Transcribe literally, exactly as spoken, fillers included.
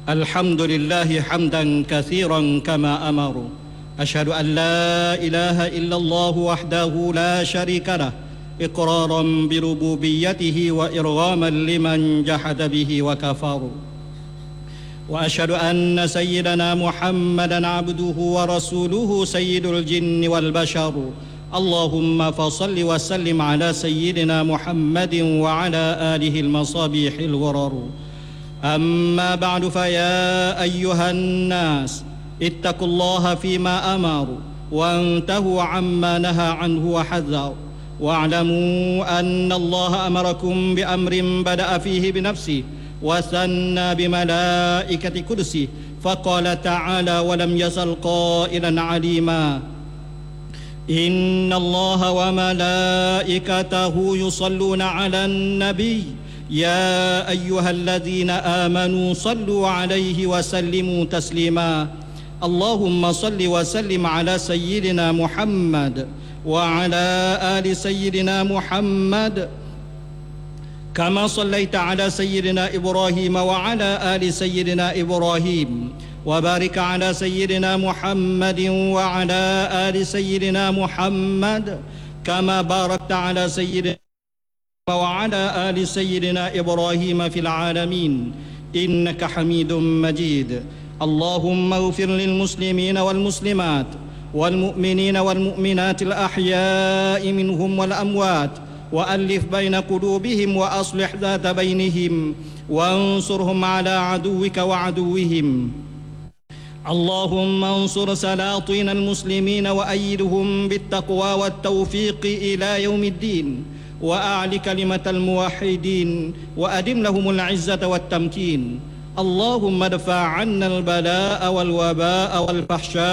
الحمد لله حمدا كثيرا كما أمر. أشهد أن لا إله إلا الله وحده لا شريك له إقرارا بربوبيته وإرغاما لمن جحد به وكفر. وأشهد أن سيدنا محمدا عبده ورسوله سيد الجن والبشر. اللهم فصل وسلم على سيدنا محمد وعلى آله المصابيح الغرر. أما بعد، فيا أيها الناس اتقوا الله فيما أمر وانتهوا عما نهى عنه وحذر، واعلموا أن الله أمركم بأمر بدأ فيه بنفسه وثنى بملائكة قدسه، فقال تعالى: ولم يزل قائلا عليما: إن الله وملائكته يصلون على النبي يا أيها الذين آمنوا صلوا عليه وسلموا تسليما. اللهم صل وسلم على سيدنا محمد وعلى آل سيدنا محمد كما صليت على سيدنا إبراهيم وعلى آل سيدنا إبراهيم، وبارك على سيدنا محمد وعلى آل سيدنا محمد كما باركت على سيدنا وعلى آل سيدنا إبراهيم في العالمين إنك حميد مجيد. اللهم اغفر للمسلمين والمسلمات والمؤمنين والمؤمنات الأحياء منهم والأموات، وألف بين قلوبهم وأصلح ذات بينهم، وانصرهم على عدوك وعدوهم. اللهم انصر سلاطين المسلمين وأيدهم بالتقوى والتوفيق إلى يوم الدين، وأعل كلمة الموحدين، وأدم لهم العزة والتمكين. اللهم ادفع عنا البلاء والوباء والفحشاء